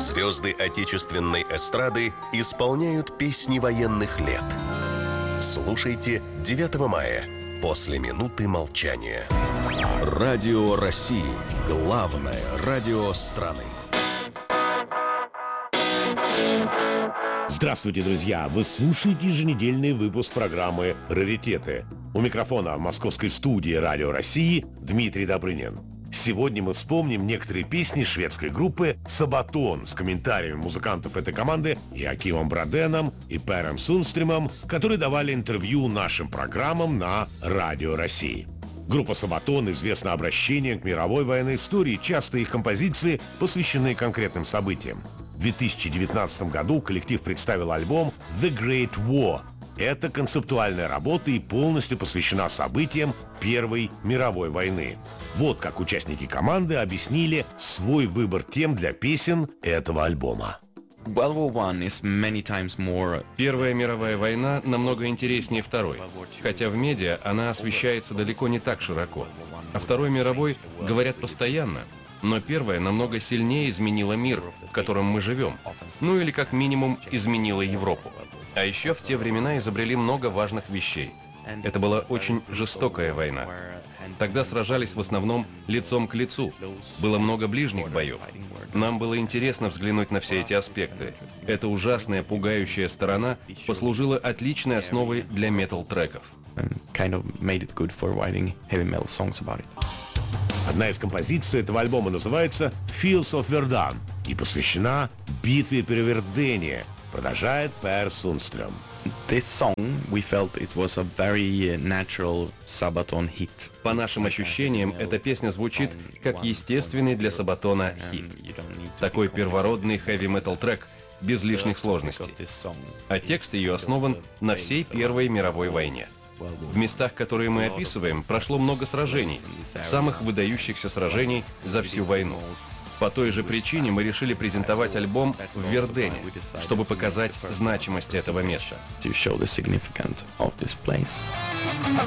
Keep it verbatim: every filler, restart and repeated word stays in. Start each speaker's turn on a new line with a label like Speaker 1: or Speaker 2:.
Speaker 1: Звезды отечественной эстрады исполняют песни военных лет. Слушайте девятого мая после минуты молчания. Радио России. Главное радио страны.
Speaker 2: Здравствуйте, друзья! Вы слушаете еженедельный выпуск программы «Раритеты». У микрофона в московской студии Радио России Дмитрий Добрынин. Сегодня мы вспомним некоторые песни шведской группы «Сабатон» с комментариями музыкантов этой команды Иоакимом Броденом и Пером Сунстримом, которые давали интервью нашим программам на Радио России. Группа «Сабатон» известна обращением к мировой военной истории, часто их композиции посвящены конкретным событиям. В две тысячи девятнадцатом году коллектив представил альбом «The Great War». Эта концептуальная работа и полностью посвящена событиям Первой мировой войны. Вот как участники команды объяснили свой выбор тем для песен этого альбома.
Speaker 3: Первая мировая война намного интереснее второй, хотя в медиа она освещается далеко не так широко. О Второй мировой говорят постоянно, но первая намного сильнее изменила мир, в котором мы живем, ну или как минимум изменила Европу. А еще в те времена изобрели много важных вещей. Это была очень жестокая война. Тогда сражались в основном лицом к лицу. Было много ближних боев. Нам было интересно взглянуть на все эти аспекты. Эта ужасная, пугающая сторона послужила отличной основой для метал-треков.
Speaker 2: Одна из композиций этого альбома называется «Fields of Verdun» и посвящена битве при Вердене, продолжает Пер Сунстрем.
Speaker 3: По нашим ощущениям, эта песня звучит как естественный для Сабатона хит. Такой первородный хэви-метал трек без лишних сложностей. А текст ее основан на всей Первой мировой войне. В местах, которые мы описываем, прошло много сражений, самых выдающихся сражений за всю войну. По той же причине мы решили презентовать альбом в Вердене, чтобы показать значимость этого места.